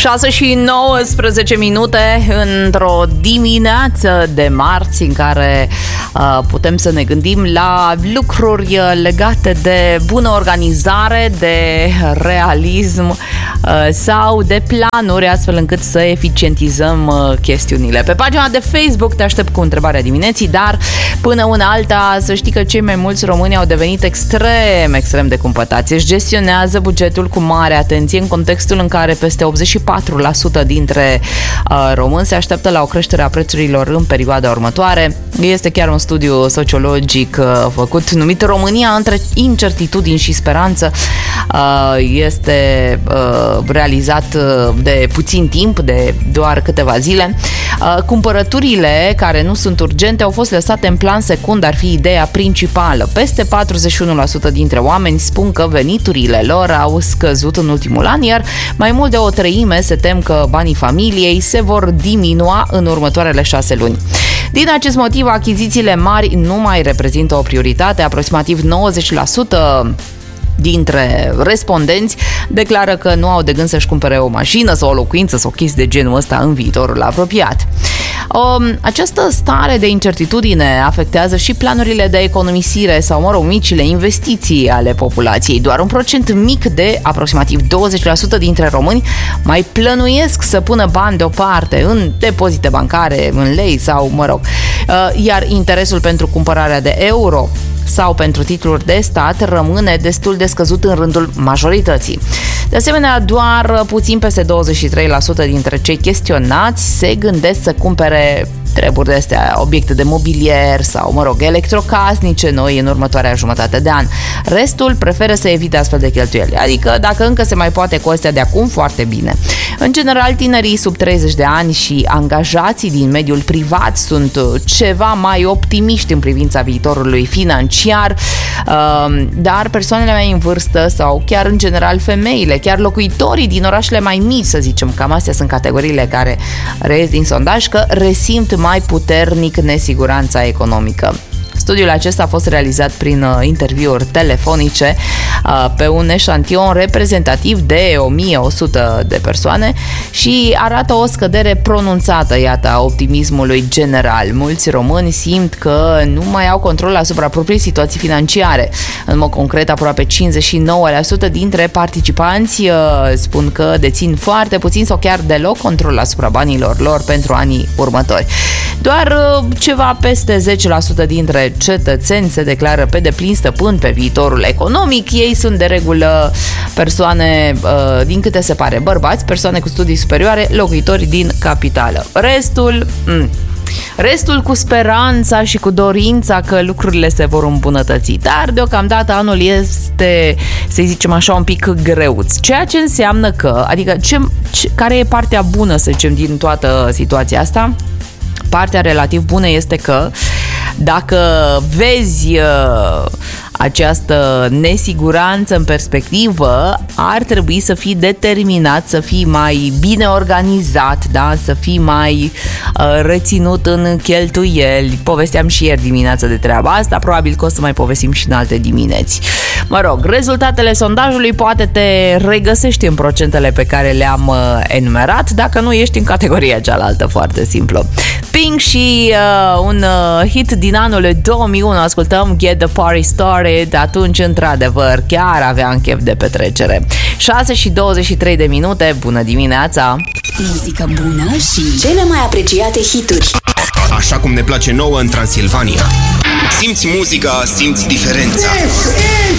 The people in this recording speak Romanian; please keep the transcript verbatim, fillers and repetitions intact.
șase și nouăsprezece minute într-o dimineață de marți în care uh, putem să ne gândim la lucruri legate de bună organizare, de realism uh, sau de planuri, astfel încât să eficientizăm uh, chestiunile. Pe pagina de Facebook te aștept cu întrebarea dimineții, dar până una alta să știi că cei mai mulți români au devenit extrem, extrem de cumpătați. Își gestionează bugetul cu mare atenție în contextul în care peste optzeci și patru la sută dintre uh, români se așteaptă la o creștere a prețurilor în perioada următoare. Este chiar un studiu sociologic uh, făcut numit România între incertitudini și speranță. Uh, este uh, realizat uh, de puțin timp, de doar câteva zile. Uh, cumpărăturile care nu sunt urgente au fost lăsate în plan secund, ar fi ideea principală. Peste patruzeci și unu la sută dintre oameni spun că veniturile lor au scăzut în ultimul an, iar mai mult de o treime se tem că banii familiei se vor diminua în următoarele șase luni. Din acest motiv, achizițiile mari nu mai reprezintă o prioritate. Aproximativ nouăzeci la sută dintre respondenți declară că nu au de gând să-și cumpere o mașină sau o locuință sau chestii de genul ăsta în viitorul apropiat. O, această stare de incertitudine afectează și planurile de economisire sau, mă rog, micile investiții ale populației. Doar un procent mic de aproximativ douăzeci la sută dintre români mai plănuiesc să pună bani deoparte în depozite bancare, în lei sau, mă rog, iar interesul pentru cumpărarea de euro sau pentru titluri de stat rămâne destul de scăzut în rândul majorității. De asemenea, doar puțin peste douăzeci și trei la sută dintre cei chestionați se gândesc să cumpere treburi de astea, obiecte de mobilier sau, mă rog, electrocasnice noi în următoarea jumătate de an. Restul preferă să evite astfel de cheltuieli, adică dacă încă se mai poate cu astea de acum, foarte bine. În general, tinerii sub treizeci de ani și angajații din mediul privat sunt ceva mai optimiști în privința viitorului financiar, dar persoanele mai în vârstă sau chiar în general femeile, chiar locuitorii din orașele mai mici, să zicem, cam astea sunt categoriile care reies din sondaj, că resimt mai puternic nesiguranța economică. Studiul acesta a fost realizat prin uh, interviuri telefonice uh, pe un eșantion reprezentativ de o mie o sută de persoane și arată o scădere pronunțată, iată, a optimismului general. Mulți români simt că nu mai au control asupra propriei situații financiare. În mod concret, aproape cincizeci și nouă la sută dintre participanți uh, spun că dețin foarte puțin sau chiar deloc control asupra banilor lor pentru anii următori. Doar uh, ceva peste zece la sută dintre cetățeni se declară pe deplin stăpân pe viitorul economic. Ei sunt de regulă persoane, din câte se pare, bărbați, persoane cu studii superioare, locuitori din capitală. Restul... M- Restul cu speranța și cu dorința că lucrurile se vor îmbunătăți. Dar deocamdată anul este, să zicem așa, un pic greuț. Ceea ce înseamnă că, adică ce, ce, care e partea bună, să zicem, din toată situația asta? Partea relativ bună este că dacă vezi uh, această nesiguranță în perspectivă, ar trebui să fii determinat, să fii mai bine organizat, da? Să fii mai uh, reținut în cheltuieli. Povesteam și ieri dimineața de treaba asta, probabil că o să mai povestim și în alte dimineți. Mă rog, rezultatele sondajului poate te regăsești în procentele pe care le-am uh, enumerat, dacă nu ești în categoria cealaltă, foarte simplu. Pink și uh, un uh, hit din anul două mii unu, ascultăm Get the Party Started. Atunci, într-adevăr, chiar aveam chef de petrecere. șase și douăzeci și trei de minute, bună dimineața! Muzică bună și cele mai apreciate hituri. Așa cum ne place nouă în Transilvania. Simți muzica, simți diferența.